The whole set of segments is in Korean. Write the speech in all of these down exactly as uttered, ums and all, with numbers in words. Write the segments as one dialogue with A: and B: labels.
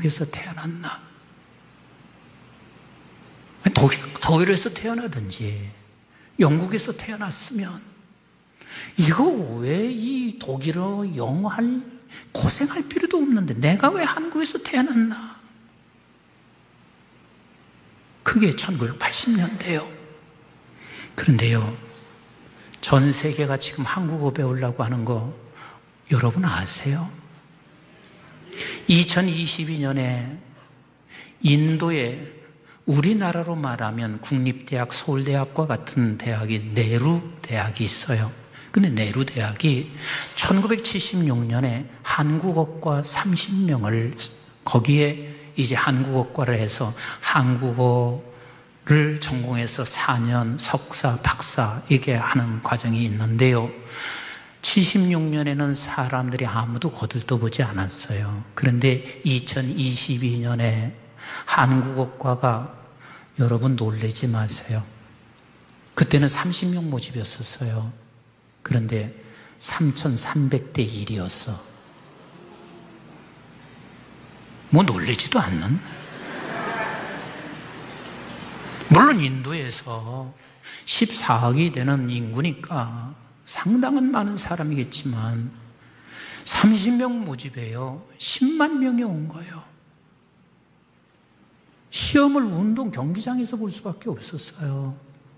A: 한국에서 태어났나? 독일, 독일에서 태어나든지 영국에서 태어났으면 이거 왜 이 독일어, 영어 할 고생할 필요도 없는데 내가 왜 한국에서 태어났나? 그게 천구백팔십 년대요. 그런데요, 전 세계가 지금 한국어 배우려고 하는 거 여러분 아세요? 이천이십이 년에 인도에 우리나라로 말하면 국립대학, 서울대학과 같은 대학이 네루 대학이 있어요. 근데 네루 대학이 천구백칠십육 년에 한국어과 삼십 명을 거기에 이제 한국어과를 해서 한국어를 전공해서 사 년 석사, 박사 이게 하는 과정이 있는데요. 칠십육 년에는 사람들이 아무도 거들떠보지 않았어요. 그런데 이천이십이 년에 한국어과가, 여러분 놀라지 마세요. 그때는 삼십 명 모집이었었어요. 그런데 삼천삼백 대 일이었어. 뭐 놀라지도 않는? 물론 인도에서 십사억이 되는 인구니까 상당한 많은 사람이겠지만 삼십 명 모집에요 십만 명이 온 거예요. 시험을 운동 경기장에서 볼 수밖에 없었어요.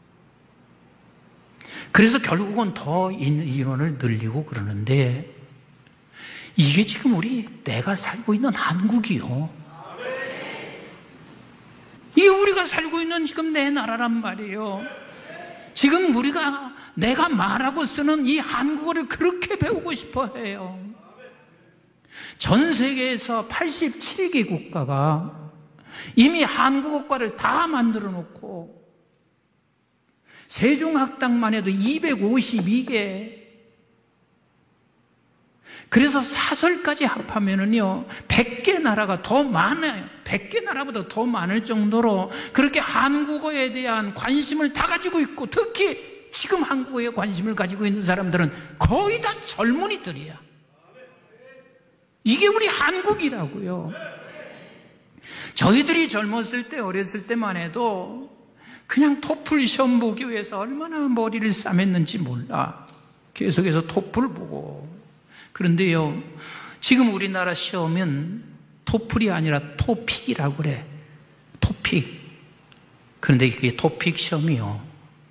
A: 그래서 결국은 더 인원을 늘리고 그러는데, 이게 지금 우리 내가 살고 있는 한국이요. 이게 우리가 살고 있는 지금 내 나라란 말이에요. 지금 우리가 내가 말하고 쓰는 이 한국어를 그렇게 배우고 싶어 해요. 전 세계에서 팔십칠 개 국가가 이미 한국어과를 다 만들어 놓고, 세종학당만 해도 이백오십이 개, 그래서 사설까지 합하면은요 백 개 나라가 더 많아요. 백 개 나라보다 더 많을 정도로 그렇게 한국어에 대한 관심을 다 가지고 있고, 특히 지금 한국어에 관심을 가지고 있는 사람들은 거의 다 젊은이들이야. 이게 우리 한국이라고요. 저희들이 젊었을 때, 어렸을 때만 해도 그냥 토플 시험 보기 위해서 얼마나 머리를 싸맸는지 몰라. 계속해서 토플 보고. 그런데요, 지금 우리나라 시험은 토플이 아니라 토픽이라고 그래. 토픽. 그런데 이게 토픽 시험이요,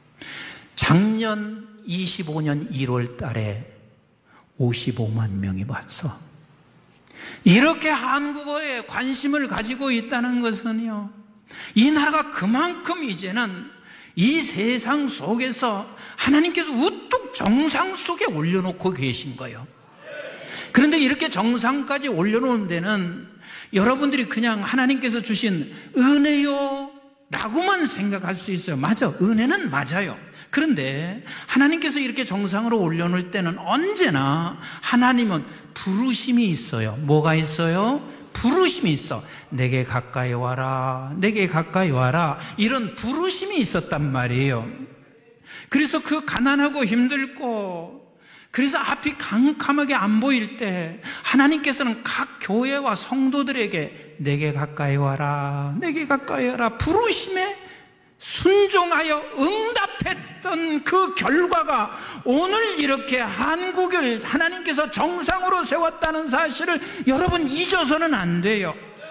A: 작년 이십오 년 일월 달에 오십오만 명이 봤어. 이렇게 한국어에 관심을 가지고 있다는 것은요, 이 나라가 그만큼 이제는 이 세상 속에서 하나님께서 우뚝 정상 속에 올려놓고 계신 거예요. 그런데 이렇게 정상까지 올려놓은 데는 여러분들이 그냥 하나님께서 주신 은혜요 라고만 생각할 수 있어요. 맞아, 은혜는 맞아요. 그런데 하나님께서 이렇게 정상으로 올려놓을 때는 언제나 하나님은 부르심이 있어요. 뭐가 있어요? 부르심이 있어. 내게 가까이 와라, 내게 가까이 와라, 이런 부르심이 있었단 말이에요. 그래서 그 가난하고 힘들고, 그래서 앞이 캄캄하게 안 보일 때 하나님께서는 각 교회와 성도들에게 내게 가까이 와라, 내게 가까이 와라, 부르심에 순종하여 응답했던 그 결과가 오늘 이렇게 한국을 하나님께서 정상으로 세웠다는 사실을 여러분 잊어서는 안 돼요.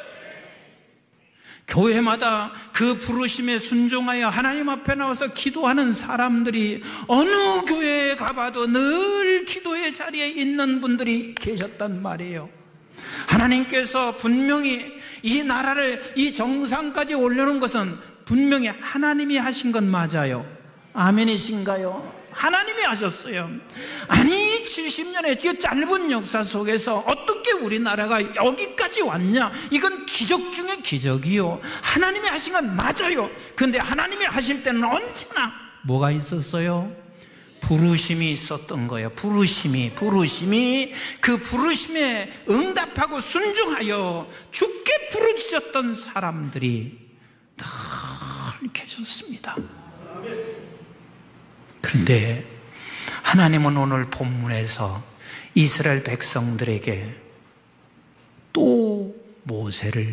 A: 교회마다 그 부르심에 순종하여 하나님 앞에 나와서 기도하는 사람들이 어느 교회에 가봐도 늘 기도의 자리에 있는 분들이 계셨단 말이에요. 하나님께서 분명히 이 나라를 이 정상까지 올려놓은 것은 분명히 하나님이 하신 건 맞아요. 아멘이신가요? 하나님이 하셨어요. 아니 칠십 년의 그 짧은 역사 속에서 어떻게 우리나라가 여기까지 왔냐? 이건 기적 중의 기적이요, 하나님이 하신 건 맞아요. 그런데 하나님이 하실 때는 언제나 뭐가 있었어요? 부르심이 있었던 거예요. 부르심이 부르심이 그 부르심에 응답하고 순종하여 주께 부르짖었던 사람들이 늘 계셨습니다. 그런데 하나님은 오늘 본문에서 이스라엘 백성들에게 또 모세를